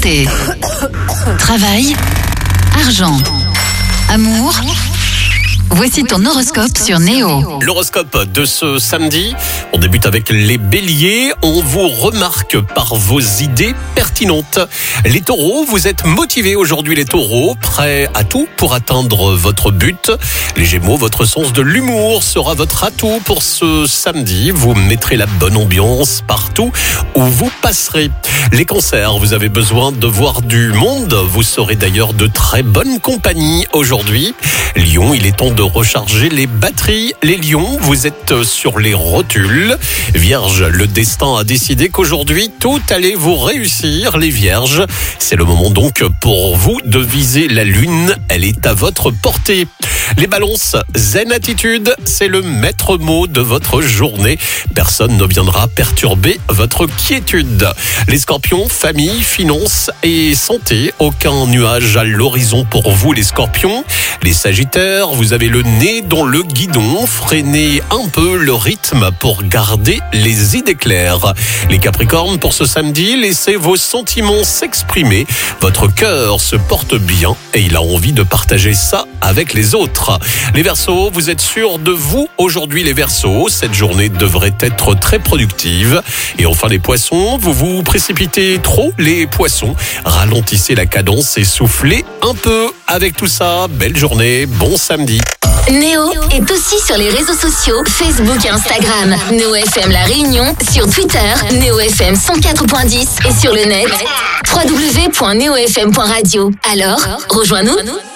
Santé, travail, argent, amour. Voici ton horoscope sur Néo. L'horoscope de ce samedi, on débute avec les béliers. On vous remarque par vos idées pertinentes. Les taureaux, vous êtes motivés aujourd'hui les taureaux, prêts à tout pour atteindre votre but. Les gémeaux, votre sens de l'humour sera votre atout pour ce samedi. Vous mettrez la bonne ambiance partout où vous passerez. Les cancers, vous avez besoin de voir du monde. Vous serez d'ailleurs de très bonne compagnie aujourd'hui. Lion, il est temps de recharger les batteries. Les lions, vous êtes sur les rotules. Vierge, le destin a décidé qu'aujourd'hui, tout allait vous réussir. Les vierges, c'est le moment donc pour vous de viser la lune. Elle est à votre portée. Les balances, zen attitude, c'est le maître mot de votre journée. Personne ne viendra perturber votre quiétude. Les scorpions, famille, finances et santé. Aucun nuage à l'horizon pour vous les scorpions. Les sagittaires, vous avez le nez dans le guidon. Freinez un peu le rythme pour garder les idées claires. Les capricornes, pour ce samedi, laissez vos sentiments s'exprimer. Votre cœur se porte bien et il a envie de partager ça avec les autres. Les Verseaux, vous êtes sûrs de vous aujourd'hui les Verseaux. Cette journée devrait être très productive. Et enfin les Poissons, vous vous précipitez trop les Poissons. Ralentissez la cadence et soufflez un peu. Avec tout ça, belle journée, bon samedi. Néo est aussi sur les réseaux sociaux, Facebook et Instagram. Néo FM La Réunion, sur Twitter, Néo FM 104.10 et sur le net, www.neofm.radio. Alors, rejoins-nous.